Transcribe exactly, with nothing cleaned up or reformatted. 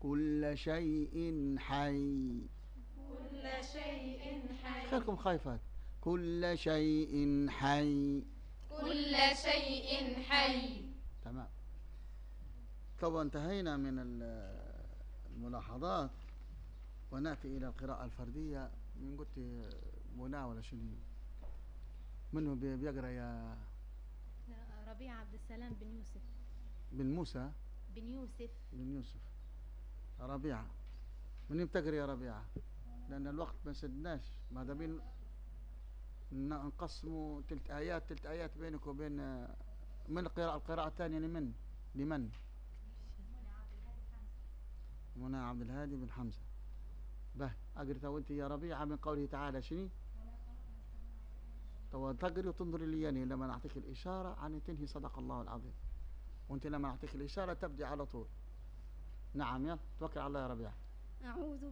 كل شيء حي. كل شيء حي. خيركم خايفات. كل شيء حي. كل شيء حي. تمام. طبعا انتهينا من الملاحظات ونأتي إلى القراءة الفردية. من قلت منى ولا شنو؟ منه بيقرأ يا ربيع عبد السلام بن يوسف بن موسى بن يوسف بن يوسف. ربيعة من بتقرأ يا ربيعة؟ لأن الوقت ما سدناش، ما دابين نقسموا تلت آيات تلت آيات بينك وبين من القراءة القراءة الثانية لمن لمن منى عبد الهادي بن حمزة. به أقرأ وأنت يا ربيعة من قوله تعالى شني؟ تو تقري وتنظري لي يعني لما نعطيك الإشارة عن تنهي صدق الله العظيم، وأنت لما نعطيك الإشارة تبدي على طول. نعم يلا توكل على الله يا ربيعة. أعوذ